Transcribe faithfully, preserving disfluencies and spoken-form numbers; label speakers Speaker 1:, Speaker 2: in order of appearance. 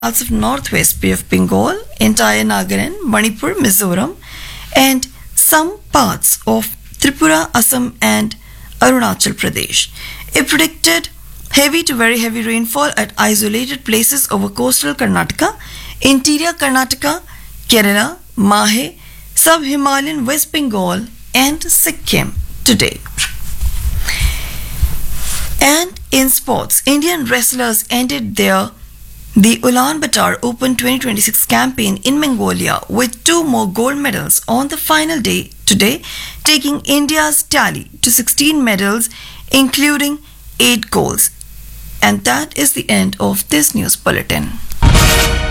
Speaker 1: parts of Northwest Bay of Bengal, entire Nagaland, Manipur, Mizoram, and some parts of Tripura, Assam, and Arunachal Pradesh. It predicted heavy to very heavy rainfall at isolated places over coastal Karnataka, interior Karnataka, Kerala, Mahe, sub-Himalayan West Bengal, and Sikkim today. And in sports, Indian wrestlers ended their the Ulaanbaatar Open twenty twenty-six campaign in Mongolia with two more gold medals on the final day today, taking India's tally to sixteen medals, including eight golds. And that is the end of this news bulletin.